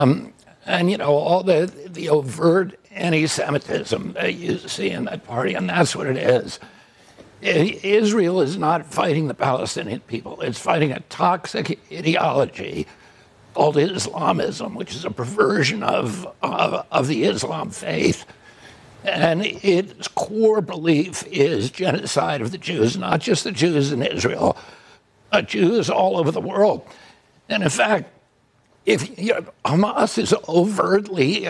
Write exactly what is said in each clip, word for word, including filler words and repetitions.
And, you know, all the, the overt anti-Semitism that you see in that party, and that's what it is. I- Israel is not fighting the Palestinian people. It's fighting a toxic ideology called Islamism, which is a perversion of, of, of the Islam faith. And its core belief is genocide of the Jews, not just the Jews in Israel, but Jews all over the world. And in fact, if you know, Hamas is overtly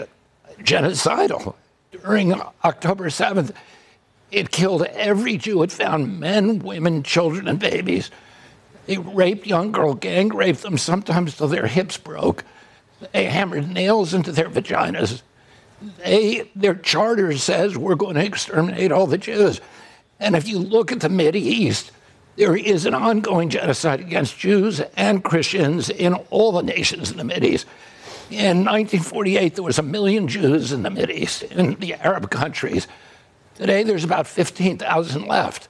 genocidal. During October seventh, it killed every Jew. It found men, women, children, and babies. They raped young girls, gang raped them, sometimes till their hips broke. They hammered nails into their vaginas. They, their charter says we're going to exterminate all the Jews. And if you look at the Mideast, there is an ongoing genocide against Jews and Christians in all the nations in the Mideast. In nineteen forty-eight, there was a million Jews in the Mideast, in the Arab countries. Today, there's about fifteen thousand left.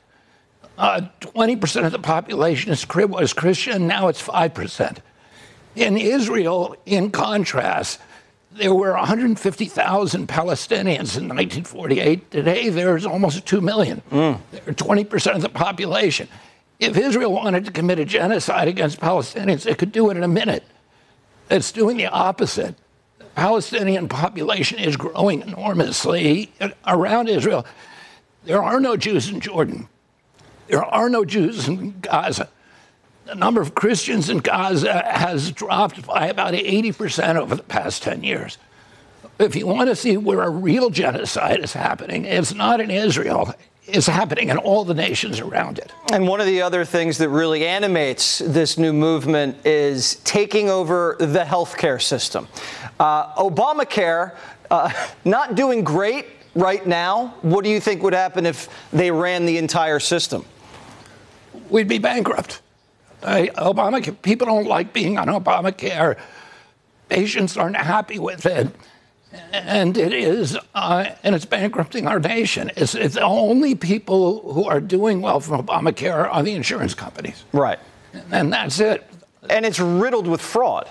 Uh, twenty percent of the population is, was Christian, now it's five percent. In Israel, in contrast, there were one hundred fifty thousand Palestinians in nineteen forty-eight. Today, there's almost two million. Mm. They're twenty percent of the population. If Israel wanted to commit a genocide against Palestinians, it could do it in a minute. It's doing the opposite. The Palestinian population is growing enormously around Israel. There are no Jews in Jordan. There are no Jews in Gaza. The number of Christians in Gaza has dropped by about eighty percent over the past ten years. If you want to see where a real genocide is happening, it's not in Israel. It's happening in all the nations around it. And one of the other things that really animates this new movement is taking over the healthcare system. Uh, Obamacare, uh, not doing great right now. What do you think would happen if they ran the entire system? We'd be bankrupt. Uh, Obamacare, people don't like being on Obamacare. Patients aren't happy with it. And it is, uh, and it's bankrupting our nation. It's, it's the only people who are doing well from Obamacare are the insurance companies. Right. And that's it. And it's riddled with fraud.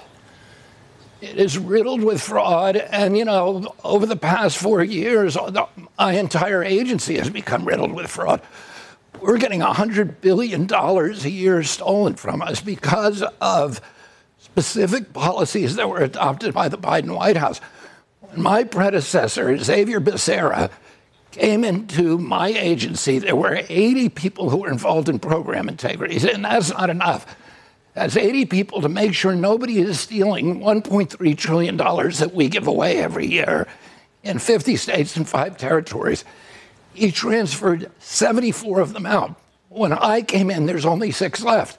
It is riddled with fraud. And, you know, over the past four years, the, my entire agency has become riddled with fraud. We're getting one hundred billion dollars a year stolen from us because of specific policies that were adopted by the Biden White House. When my predecessor, Xavier Becerra, came into my agency, there were eighty people who were involved in program integrity, and that's not enough. That's eighty people to make sure nobody is stealing one point three trillion dollars that we give away every year in fifty states and five territories. He transferred seventy-four of them out. When I came in, there's only six left.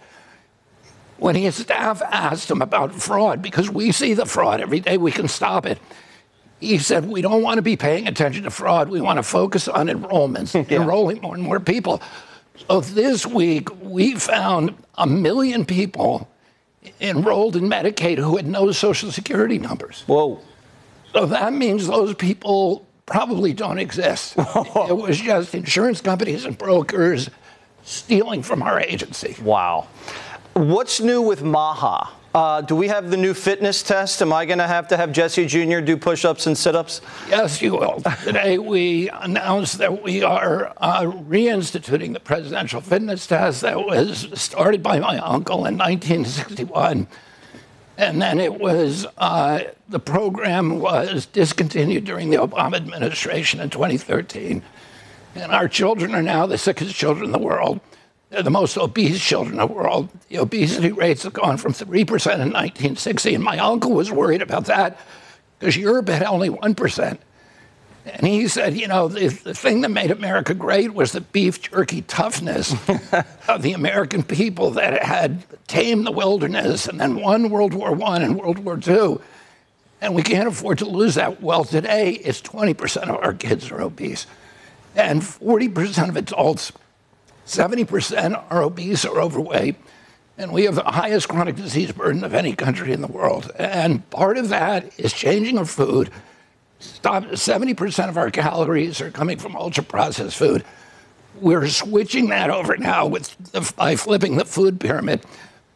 When his staff asked him about fraud, because we see the fraud every day, we can stop it. He said, we don't want to be paying attention to fraud. We want to focus on enrollments, yeah. enrolling more and more people. So this week, we found a million people enrolled in Medicaid who had no Social Security numbers. Whoa. So that means those people probably don't exist. It was just insurance companies and brokers stealing from our agency. Wow. What's new with MAHA? Uh, do we have the new fitness test? Am I going to have to have Jesse Junior do push-ups and sit-ups? Yes, you will. Today we announced that we are uh, reinstituting the presidential fitness test that was started by my uncle in nineteen sixty-one. And then it was, uh, the program was discontinued during the Obama administration in twenty thirteen. And our children are now the sickest children in the world. They're the most obese children in the world. The obesity rates have gone from three percent in nineteen sixty, and my uncle was worried about that because Europe had only one percent. And he said, you know, the, the thing that made America great was the beef jerky toughness of the American people that had tamed the wilderness and then won World War One and World War Two. And we can't afford to lose that. Well, today, it's twenty percent of our kids are obese, and forty percent of adults, seventy percent are obese or overweight, and we have the highest chronic disease burden of any country in the world. And part of that is changing our food. Stop, seventy percent of our calories are coming from ultra-processed food. We're switching that over now with the, by flipping the food pyramid.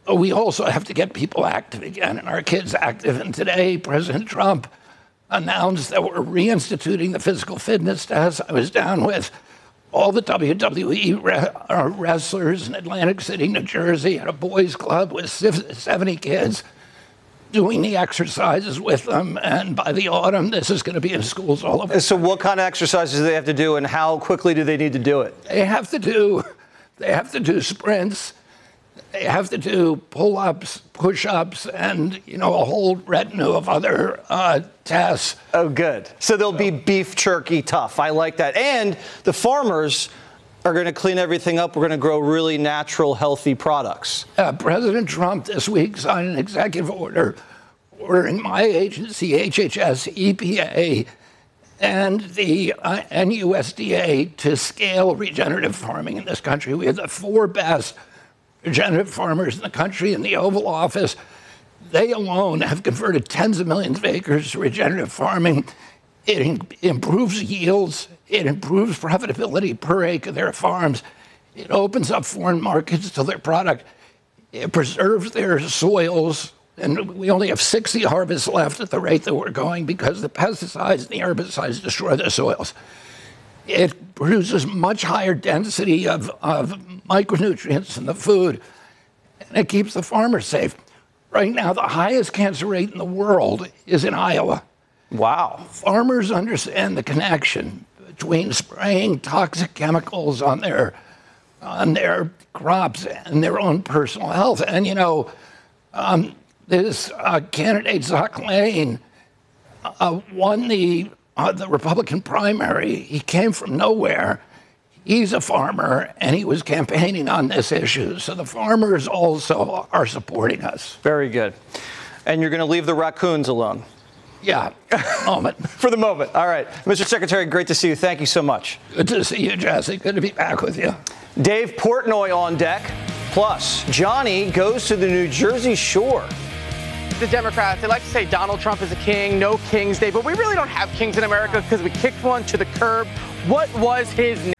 we also have to get people active again and our kids active. And today, President Trump announced that we're reinstituting the physical fitness test. I was down with all the W W E wrestlers in Atlantic City, New Jersey, at a boys' club with seventy kids, doing the exercises with them. And by the autumn, this is going to be in schools all over. So what kind of exercises do they have to do, and how quickly do they need to do it? They have to do, they have to do sprints. They have to do pull-ups, push-ups, and, you know, a whole retinue of other uh, tests. Oh, good. So they'll be beef jerky tough. I like that. And the farmers are going to clean everything up. We're going to grow really natural, healthy products. Uh, President Trump this week signed an executive order ordering my agency, H H S, E P A, and the uh, N U S D A to scale regenerative farming in this country. We have the four best regenerative farmers in the country. In the Oval Office, they alone have converted tens of millions of acres to regenerative farming. It in- improves yields. It improves profitability per acre of their farms. It opens up foreign markets to their product. It preserves their soils. And we only have sixty harvests left at the rate that we're going because the pesticides and the herbicides destroy the soils. It produces much higher density of, of micronutrients in the food, and it keeps the farmers safe. Right now, the highest cancer rate in the world is in Iowa. Wow. Farmers understand the connection between spraying toxic chemicals on their, on their crops and their own personal health. And, you know, um, this uh, candidate, Zach Lane, uh, won the Uh, the Republican primary. He came from nowhere. He's a farmer, and he was campaigning on this issue. So the farmers also are supporting us. Very good. And you're going to leave the raccoons alone? Yeah, for the moment. For the moment. All right. Mister Secretary, great to see you. Thank you so much. Good to see you, Jesse. Good to be back with you. Dave Portnoy on deck. Plus, Johnny goes to the New Jersey shore. The Democrats, they like to say Donald Trump is a king, no King's Day, but we really don't have kings in America because we kicked one to the curb. What was his name?